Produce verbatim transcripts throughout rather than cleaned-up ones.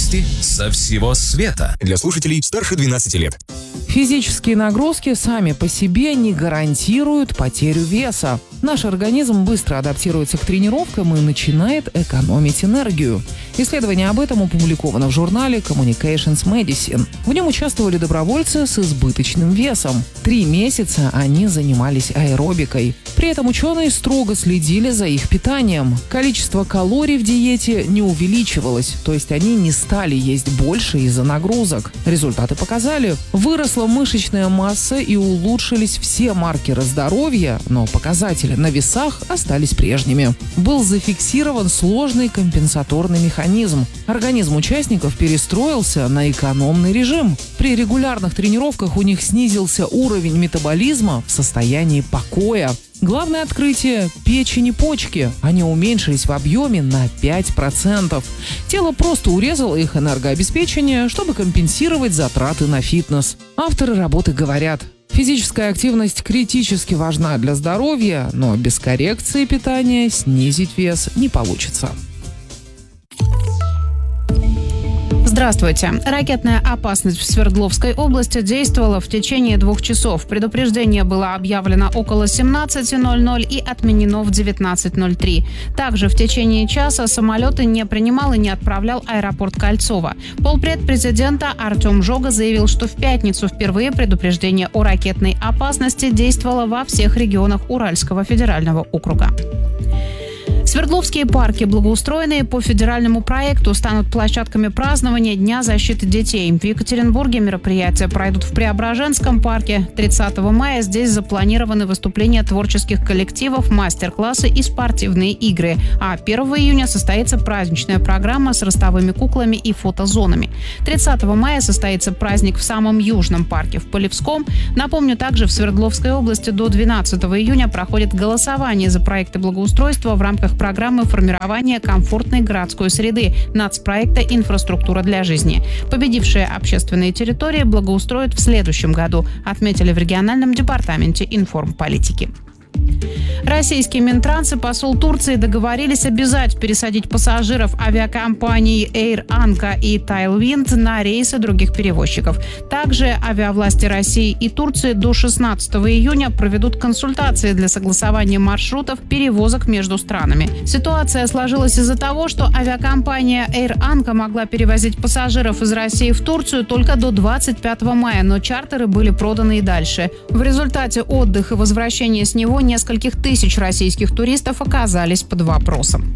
Новости со всего света. Для слушателей старше двенадцати лет. Физические нагрузки сами по себе не гарантируют потерю веса. Наш организм быстро адаптируется к тренировкам и начинает экономить энергию. Исследование об этом опубликовано в журнале Communications Medicine. В нем участвовали добровольцы с избыточным весом. Три месяца они занимались аэробикой. При этом ученые строго следили за их питанием. Количество калорий в диете не увеличивалось, то есть они не стали есть больше из-за нагрузок. Результаты показали: выросла мышечная масса и улучшились все маркеры здоровья, но показатели на весах остались прежними. Был зафиксирован сложный компенсаторный механизм. Организм участников перестроился на экономный режим. При регулярных тренировках у них снизился уровень метаболизма в состоянии покоя. Главное открытие – печень и почки. Они уменьшились в объеме на пять процентов. Тело просто урезало их энергообеспечение, чтобы компенсировать затраты на фитнес. Авторы работы говорят: физическая активность критически важна для здоровья, но без коррекции питания снизить вес не получится. Здравствуйте. Ракетная опасность в Свердловской области действовала в течение двух часов. Предупреждение было объявлено около семнадцати ноль-ноль и отменено в девятнадцать ноль три. Также в течение часа самолеты не принимал и не отправлял аэропорт Кольцово. Полпред президента Артем Жога заявил, что в пятницу впервые предупреждение о ракетной опасности действовало во всех регионах Уральского федерального округа. Свердловские парки, благоустроенные по федеральному проекту, станут площадками празднования Дня защиты детей. В Екатеринбурге мероприятия пройдут в Преображенском парке. тридцатого мая здесь запланированы выступления творческих коллективов, мастер-классы и спортивные игры. А первого июня состоится праздничная программа с ростовыми куклами и фотозонами. тридцатого мая состоится праздник в самом южном парке, в Полевском. Напомню, также в Свердловской области до двенадцатого июня проходит голосование за проекты благоустройства в рамках программы формирования комфортной городской среды нацпроекта «Инфраструктура для жизни». Победившие общественные территории благоустроят в следующем году, отметили в региональном департаменте информполитики. Российский Минтранс и посол Турции договорились обязать пересадить пассажиров авиакомпаний Air Anka и Tailwind на рейсы других перевозчиков. Также авиавласти России и Турции до шестнадцатого июня проведут консультации для согласования маршрутов перевозок между странами. Ситуация сложилась из-за того, что авиакомпания Air Anka могла перевозить пассажиров из России в Турцию только до двадцать пятого мая, но чартеры были проданы и дальше. В результате отдых и возвращение с него нескольких тысяч российских туристов оказались под вопросом.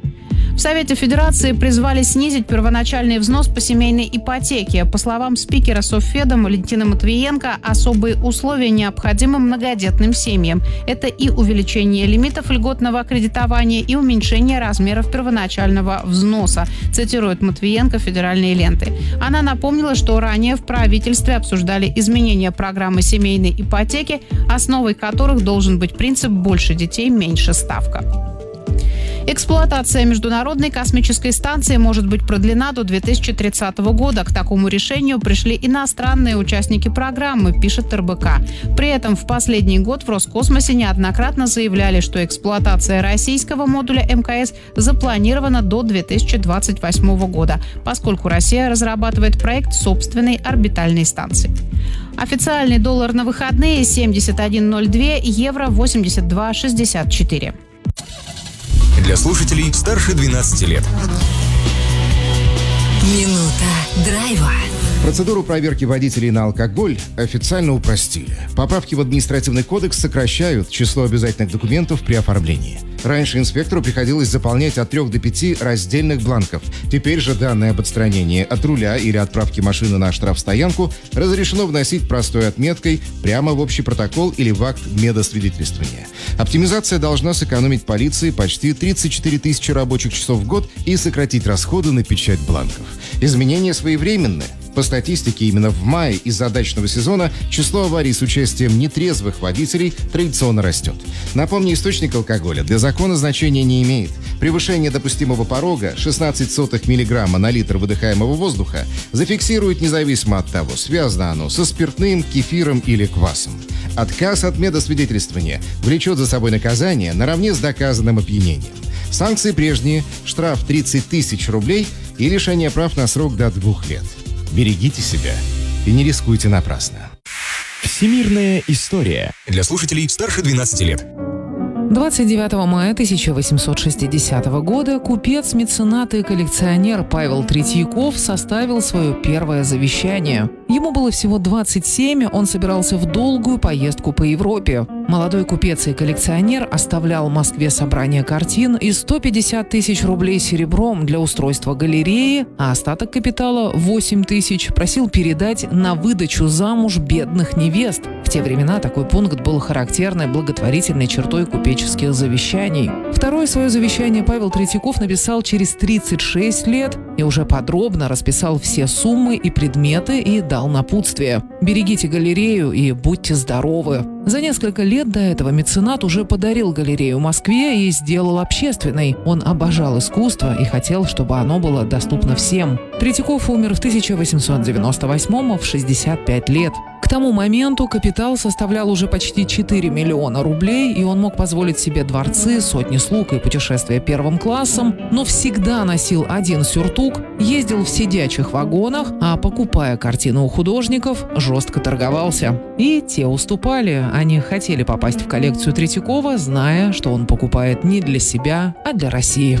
В Совете Федерации призвали снизить первоначальный взнос по семейной ипотеке. По словам спикера Совфеда Валентина Матвиенко, особые условия необходимы многодетным семьям. Это и увеличение лимитов льготного кредитования, и уменьшение размеров первоначального взноса, цитирует Матвиенко федеральные ленты. Она напомнила, что ранее в правительстве обсуждали изменения программы семейной ипотеки, основой которых должен быть принцип «больше детей, меньше ставка». Эксплуатация Международной космической станции может быть продлена до две тысячи тридцатого года. К такому решению пришли иностранные участники программы, пишет эр бэ ка. При этом в последний год в Роскосмосе неоднократно заявляли, что эксплуатация российского модуля эм ка эс запланирована до две тысячи двадцать восьмого года, поскольку Россия разрабатывает проект собственной орбитальной станции. Официальный доллар на выходные семьдесят один ноль два, евро восемьдесят два шестьдесят четыре. Для слушателей старше двенадцати лет. Минута драйва. Процедуру проверки водителей на алкоголь официально упростили. Поправки в административный кодекс сокращают число обязательных документов при оформлении. Раньше инспектору приходилось заполнять от трех до пяти раздельных бланков. Теперь же данные об отстранении от руля или отправке машины на штрафстоянку разрешено вносить простой отметкой прямо в общий протокол или в акт медосвидетельствования. Оптимизация должна сэкономить полиции почти тридцать четыре тысячи рабочих часов в год и сократить расходы на печать бланков. Изменения своевременны. По статистике, именно в мае из-за дачного сезона число аварий с участием нетрезвых водителей традиционно растет. Напомню, источник алкоголя для закона значения не имеет. Превышение допустимого порога шестнадцать сотых миллиграмма на литр выдыхаемого воздуха зафиксирует независимо от того, связано оно со спиртным, кефиром или квасом. Отказ от медосвидетельствования влечет за собой наказание наравне с доказанным опьянением. Санкции прежние – штраф тридцать тысяч рублей и лишение прав на срок до двух лет. Берегите себя и не рискуйте напрасно. Всемирная история. Для слушателей старше двенадцати лет. двадцать девятого мая тысяча восемьсот шестидесятого года купец, меценат и коллекционер Павел Третьяков составил свое первое завещание. Ему было всего двадцать семь, он собирался в долгую поездку по Европе. Молодой купец и коллекционер оставлял Москве собрание картин и сто пятьдесят тысяч рублей серебром для устройства галереи, а остаток капитала – восемь тысяч просил передать на выдачу замуж бедных невест. В те времена такой пункт был характерной благотворительной чертой купеческих завещаний. Второе свое завещание Павел Третьяков написал через тридцать шесть лет и уже подробно расписал все суммы и предметы и дал напутствие: берегите галерею и будьте здоровы. За несколько лет до этого меценат уже подарил галерею Москве и сделал общественной. Он обожал искусство и хотел, чтобы оно было доступно всем. Третьяков умер в тысяча восемьсот девяносто восьмом в шестьдесят пять лет. К тому моменту капитал составлял уже почти четыре миллиона рублей, и он мог позволить себе дворцы, сотни слуг и путешествия первым классом, но всегда носил один сюртук, ездил в сидячих вагонах, а, покупая картины у художников, жестко торговался. И те уступали, они хотели попасть в коллекцию Третьякова, зная, что он покупает не для себя, а для России.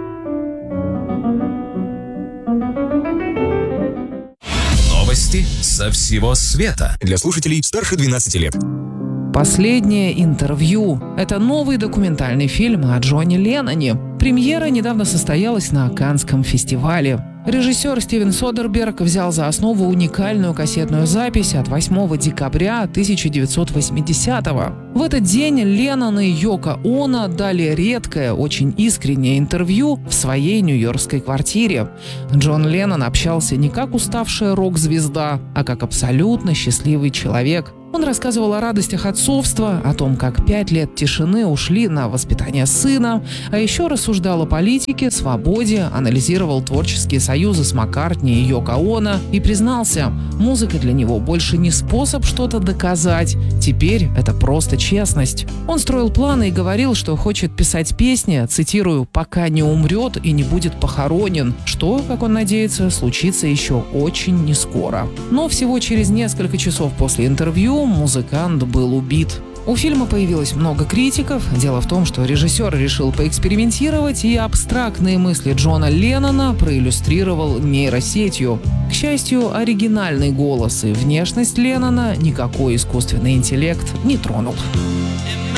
Новости со всего света. Для слушателей старше двенадцати лет. Последнее интервью. Это новый документальный фильм о Джоне Ленноне. Премьера недавно состоялась на Каннском фестивале. Режиссер Стивен Содерберг взял за основу уникальную кассетную запись от восьмого декабря тысяча девятьсот восьмидесятого. В этот день Леннон и Йоко Оно дали редкое, очень искреннее интервью в своей нью-йоркской квартире. Джон Леннон общался не как уставшая рок-звезда, а как абсолютно счастливый человек. Он рассказывал о радостях отцовства, о том, как пять лет тишины ушли на воспитание сына, а еще рассуждал о политике, свободе, анализировал творческие союзы с Маккартни и Йоко Оно и признался, музыка для него больше не способ что-то доказать, теперь это просто честность. Он строил планы и говорил, что хочет писать песни, цитирую, «пока не умрет и не будет похоронен», что, как он надеется, случится еще очень нескоро. Но всего через несколько часов после интервью музыкант был убит. У фильма появилось много критиков. Дело в том, что режиссер решил поэкспериментировать и абстрактные мысли Джона Леннона проиллюстрировал нейросетью. К счастью, оригинальный голос и внешность Леннона никакой искусственный интеллект не тронул.